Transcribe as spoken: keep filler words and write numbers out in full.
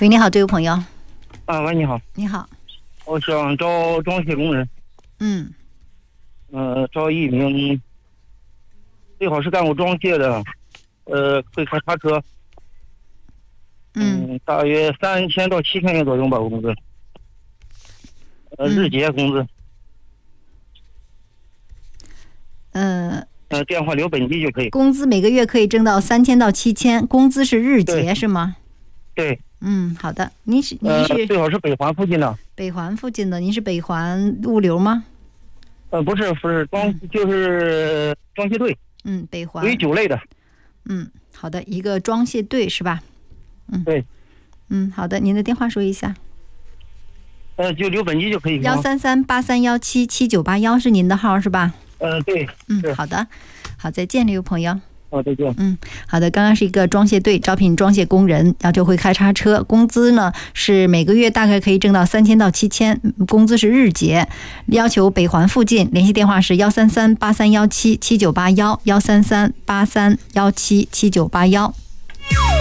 喂，你好，这位朋友。 啊，喂，你好。 你好。 我想招装卸工人。 嗯。 呃，招一名，最好是干过装卸的，呃，会开叉车。 嗯。 嗯，大约三千到七千元左右吧，工资。呃，日结工资。 呃。 呃，电话留本地就可以。 工资每个月可以挣到三千到七千，工资是日结是吗？ 对。 嗯，好的。您是您是、 呃、最好是北环附近的。 北环附近的，您是北环物流吗？ 呃，不是，不是装、嗯，就是装卸队。 嗯，北环。 为酒类的。 嗯，好的，一个装卸队是吧？嗯， 对。 嗯，好的，您的电话说一下。 呃，就留本地就可以。 幺三三八三幺七七九八幺是您的号是吧？ 呃，对。 嗯，好的，好，再见，这位朋友。 好，再见。 嗯，好的，刚刚是一个装卸队招聘装卸工人，要求会开叉车，工资呢是每个月大概可以挣到三千到七千，工资是日结，要求北环附近，联系电话是幺三三八三幺七七九八幺幺三三八三幺七七九八幺。